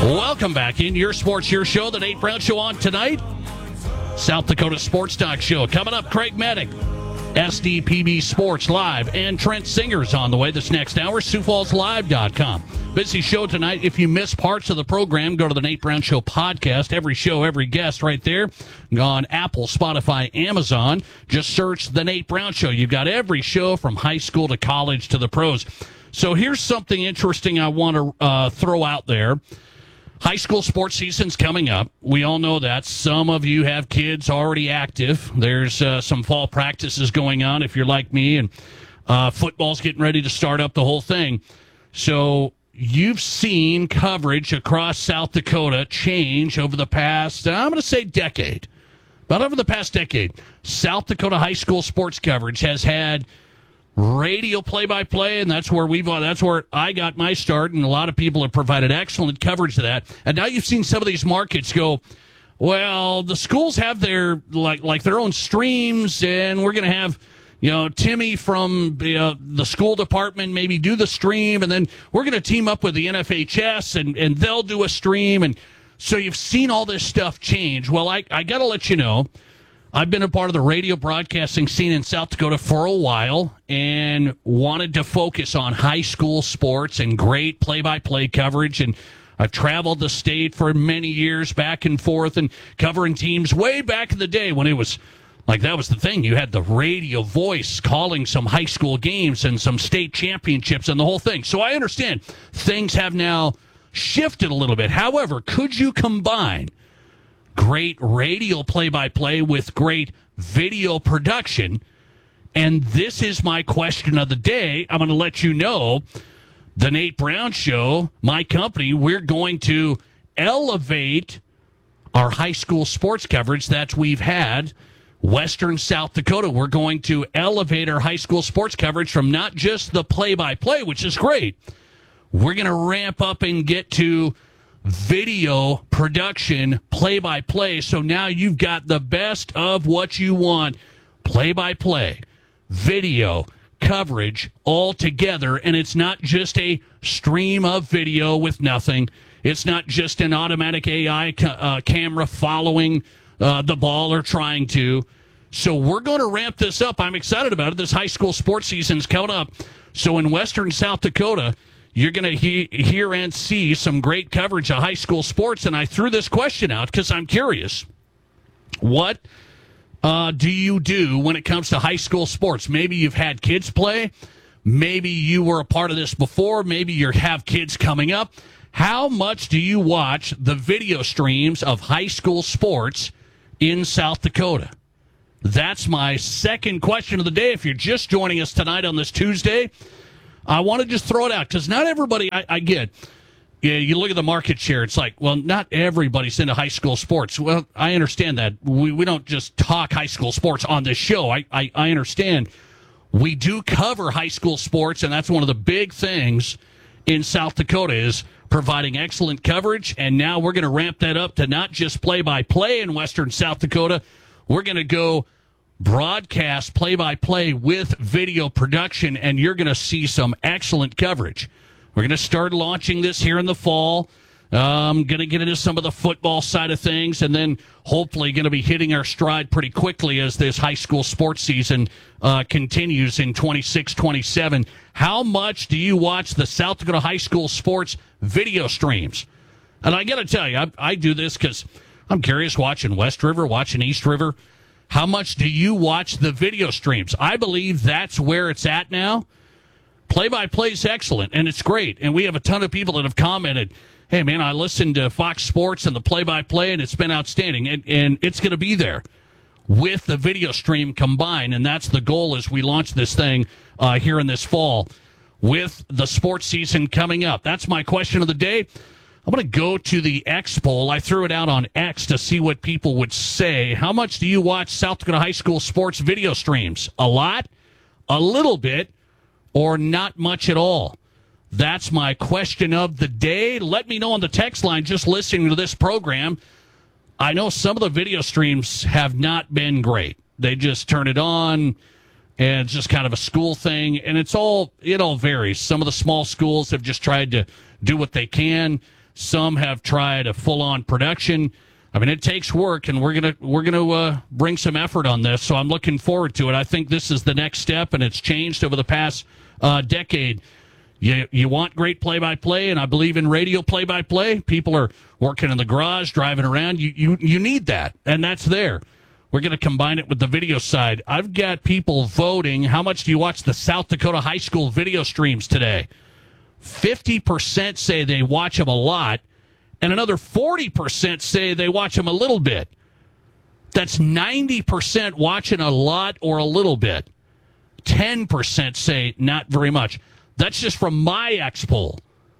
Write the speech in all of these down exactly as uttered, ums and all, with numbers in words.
Welcome back in your sports, your show, the Nate Brown Show on tonight. South Dakota Sports Talk Show. Coming up, Craig Medic, S D P B Sports Live, and Trent Singer's on the way this next hour, Sioux Falls Live dot com. Busy show tonight. If you miss parts of the program, go to the Nate Brown Show podcast. Every show, every guest right there on Apple, Spotify, Amazon. Just search the Nate Brown Show. You've got every show from high school to college to the pros. So here's something interesting I want to uh, throw out there. High school sports season's coming up. We all know that. Some of you have kids already active. There's uh, some fall practices going on if you're like me, and uh, football's getting ready to start up, the whole thing. So you've seen coverage across South Dakota change over the past, I'm going to say decade. But over the past decade, South Dakota high school sports coverage has had radio play-by-play, and that's where we've that's where I got my start, and a lot of people have provided excellent coverage to that. And now you've seen some of these markets go, well, the schools have their like like their own streams, and we're going to have, you know, Timmy from uh, the school department maybe do the stream, and then we're going to team up with the N F H S, and, and they'll do a stream. And so you've seen all this stuff change. Well, I, I got to let you know, I've been a part of the radio broadcasting scene in South Dakota for a while and wanted to focus on high school sports and great play-by-play coverage. And I've traveled the state for many years back and forth and covering teams way back in the day when it was like that was the thing. You had the radio voice calling some high school games and some state championships and the whole thing. So I understand things have now shifted a little bit. However, could you combine great radio play-by-play with great video production? And this is my question of the day. I'm going to let you know, the Nate Brown Show, my company, we're going to elevate our high school sports coverage that we've had. Western South Dakota, we're going to elevate our high school sports coverage from not just the play-by-play, which is great. We're going to ramp up and get to video production, play-by-play. So now you've got the best of what you want. Play-by-play, video, coverage all together. And it's not just a stream of video with nothing. It's not just an automatic A I ca- uh, camera following uh, the ball or trying to. So we're going to ramp this up. I'm excited about it. This high school sports season's coming up. So in Western South Dakota, you're going to he- hear and see some great coverage of high school sports. And I threw this question out because I'm curious. What uh, do you do when it comes to high school sports? Maybe you've had kids play. Maybe you were a part of this before. Maybe you have kids coming up. How much do you watch the video streams of high school sports in South Dakota? That's my second question of the day. If you're just joining us tonight on this Tuesday, I want to just throw it out because not everybody, I, I get, yeah, you look at the market share, it's like, well, not everybody's into high school sports. Well, I understand that. We we don't just talk high school sports on this show. I, I, I understand. We do cover high school sports, and that's one of the big things in South Dakota is providing excellent coverage, and now we're going to ramp that up to not just play-by-play in Western South Dakota. We're going to go broadcast play-by-play with video production, and you're going to see some excellent coverage. We're going to start launching this here in the fall. I'm um, going to get into some of the football side of things, and then hopefully going to be hitting our stride pretty quickly as this high school sports season uh, continues in twenty-six twenty-seven. How much do you watch the South Dakota high school sports video streams? And I got to tell you, I, I do this because I'm curious watching West River, watching East River. How much do you watch the video streams? I believe that's where it's at now. Play-by-play is excellent, and it's great. And we have a ton of people that have commented, hey, man, I listened to Fox Sports and the play-by-play, and it's been outstanding. And, and it's going to be there with the video stream combined, and that's the goal as we launch this thing uh, here in this fall with the sports season coming up. That's my question of the day. I'm going to go to the X poll. I threw it out on X to see what people would say. How much do you watch South Dakota high school sports video streams? A lot, a little bit, or not much at all? That's my question of the day. Let me know on the text line just listening to this program. I know some of the video streams have not been great. They just turn it on, and it's just kind of a school thing, and it's all it all varies. Some of the small schools have just tried to do what they can. Some have tried a full-on production. I mean, it takes work, and we're gonna we're gonna uh, bring some effort on this. So I'm looking forward to it. I think this is the next step, and it's changed over the past uh, decade. You you want great play-by-play, and I believe in radio play-by-play. People are working in the garage, driving around. You you you need that, and that's there. We're going to combine it with the video side. I've got people voting. How much do you watch the South Dakota high school video streams today? fifty percent say they watch them a lot, and another forty percent say they watch them a little bit. That's ninety percent watching a lot or a little bit. ten percent say not very much. That's just from my X poll.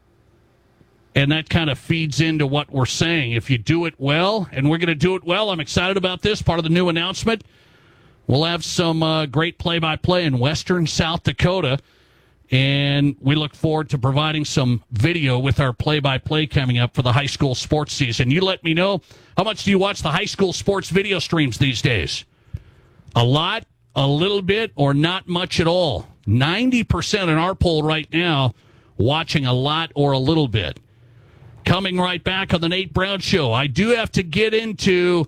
And that kind of feeds into what we're saying. If you do it well, and we're going to do it well, I'm excited about this. Part of the new announcement, we'll have some uh, great play-by-play in western South Dakota. And we look forward to providing some video with our play-by-play coming up for the high school sports season. You let me know, how much do you watch the high school sports video streams these days? A lot, a little bit, or not much at all? ninety percent in our poll right now watching a lot or a little bit. Coming right back on the Nate Brown Show, I do have to get into,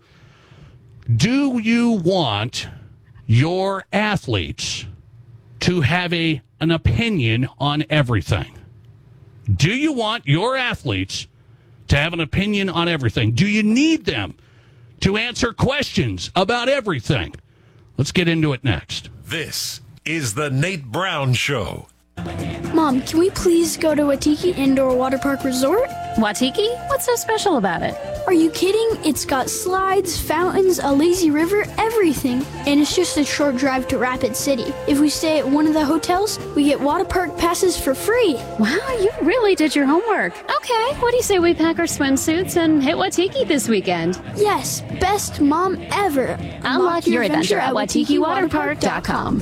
do you want your athletes to have a an opinion on everything? Do you want your athletes to have an opinion on everything? Do you need them to answer questions about everything? Let's get into it next. This is the Nate Brown Show. Mom, can we please go to Waitiki Indoor Water Park Resort? Waitiki? What's so special about it? Are you kidding? It's got slides, fountains, a lazy river, everything. And it's just a short drive to Rapid City. If we stay at one of the hotels, we get water park passes for free. Wow, you really did your homework. Okay, what do you say we pack our swimsuits and hit Waitiki this weekend? Yes, best mom ever. Unlock your adventure at waitiki water park dot com.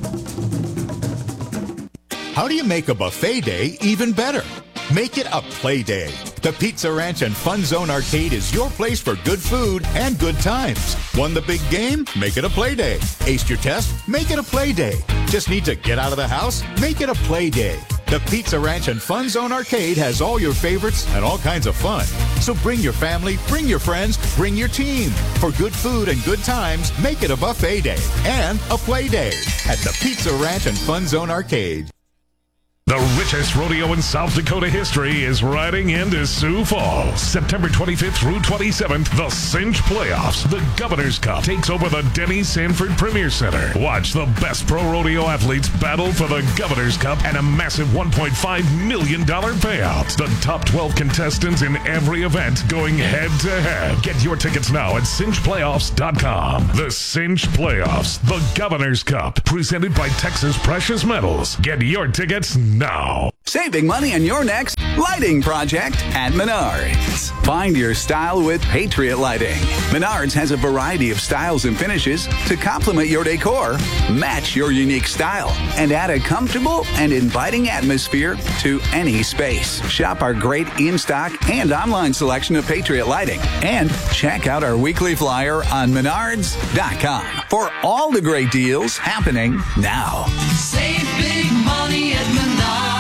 How do you make a buffet day even better? Make it a play day. The Pizza Ranch and Fun Zone Arcade is your place for good food and good times. Won the big game? Make it a play day. Aced your test? Make it a play day. Just need to get out of the house? Make it a play day. The Pizza Ranch and Fun Zone Arcade has all your favorites and all kinds of fun. So bring your family, bring your friends, bring your team. For good food and good times, make it a buffet day and a play day at the Pizza Ranch and Fun Zone Arcade. The richest rodeo in South Dakota history is riding into Sioux Falls. September twenty-fifth through twenty-seventh, the Cinch Playoffs. The Governor's Cup takes over the Denny Sanford Premier Center. Watch the best pro rodeo athletes battle for the Governor's Cup and a massive one point five million dollars payout. The top twelve contestants in every event going head-to-head. Get your tickets now at cinch playoffs dot com. The Cinch Playoffs, the Governor's Cup, presented by Texas Precious Metals. Get your tickets now. Saving money on your next lighting project at Menards. Find your style with Patriot Lighting. Menards has a variety of styles and finishes to complement your decor, match your unique style, and add a comfortable and inviting atmosphere to any space. Shop our great in-stock and online selection of Patriot Lighting. And check out our weekly flyer on menards dot com for all the great deals happening now. Save big money at Menards.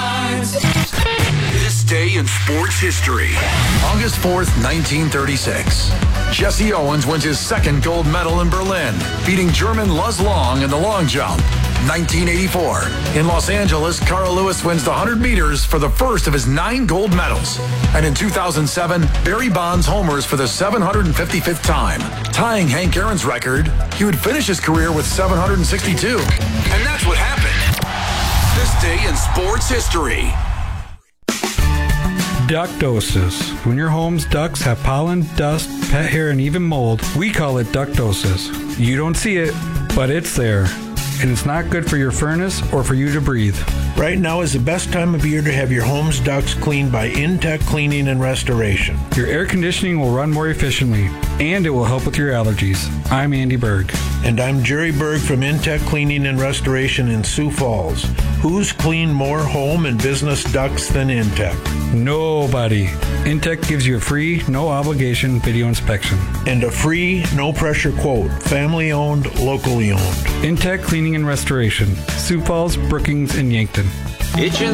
This day in sports history. August fourth, nineteen thirty-six. Jesse Owens wins his second gold medal in Berlin, beating German Luz Long in the long jump. nineteen eighty-four. In Los Angeles, Carl Lewis wins the one hundred meters for the first of his nine gold medals. And in two thousand seven, Barry Bonds homers for the seven hundred fifty-fifth time, tying Hank Aaron's record. He would finish his career with seven hundred sixty-two. And that's what happened. This day in sports history. Ductosis. When your home's ducts have pollen, dust, pet hair, and even mold, we call it ductosis. You don't see it, but it's there. And it's not good for your furnace or for you to breathe. Right now is the best time of year to have your home's ducts cleaned by Intech Cleaning and Restoration. Your air conditioning will run more efficiently, and it will help with your allergies. I'm Andy Berg. And I'm Jerry Berg from Intech Cleaning and Restoration in Sioux Falls. Who's cleaned more home and business ducts than Intech? Nobody. Intech gives you a free, no obligation video inspection. And a free, no pressure quote. Family owned, locally owned. Intech Cleaning and Restoration. Sioux Falls, Brookings, and Yankton. Itchin'